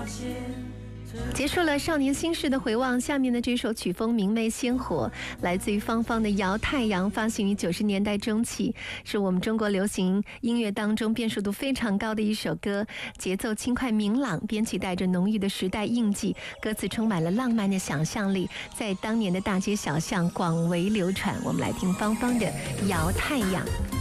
结束了少年心事的回望，下面的这首曲风明媚鲜活，来自于芳芳的《摇太阳》，发行于90年代中期，是我们中国流行音乐当中辨识度非常高的一首歌，节奏轻快明朗，编曲带着浓郁的时代印记，歌词充满了浪漫的想象力，在当年的大街小巷广为流传。我们来听芳芳的《摇太阳》。